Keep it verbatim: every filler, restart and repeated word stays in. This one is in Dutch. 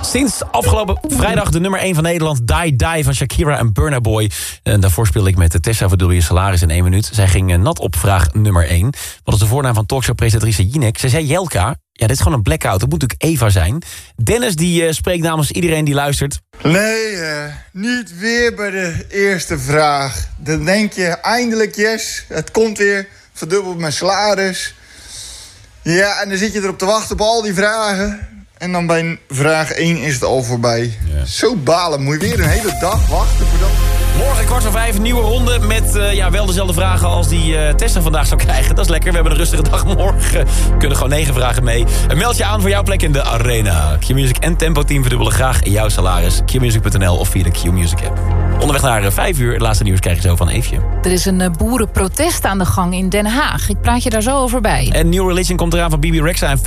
Sinds afgelopen vrijdag de nummer één van Nederland... Die Die van Shakira en Burna Boy. En daarvoor speelde ik met Tessa Verdubbel je salaris in één minuut. Zij ging nat op vraag nummer één. Wat is de voornaam van talkshow-presentatrice Jinek? Zij zei Jelka. Ja, dit is gewoon een blackout. Dat moet natuurlijk Eva zijn. Dennis die uh, spreekt namens iedereen die luistert. Nee, uh, niet weer bij de eerste vraag. Dan denk je, eindelijk yes, het komt weer. Verdubbeld mijn salaris. Ja, en dan zit je erop te wachten op al die vragen. En dan bij vraag één is het al voorbij. Ja. Zo balen, moet je weer een hele dag wachten voor dat. Morgen kwart voor vijf, een nieuwe ronde met uh, ja, wel dezelfde vragen als die uh, Tessa vandaag zou krijgen. Dat is lekker, we hebben een rustige dag morgen. We kunnen gewoon negen vragen mee. En meld je aan voor jouw plek in de arena. Q-Music en Tempo Team verdubbelen graag jouw salaris. Q music punt n l of via de Q-Music app. Onderweg naar uh, vijf uur, het laatste nieuws krijg je zo van Eefje. Er is een uh, boerenprotest aan de gang in Den Haag. Ik praat je daar zo over bij. En New Religion komt eraan van B B Rexha en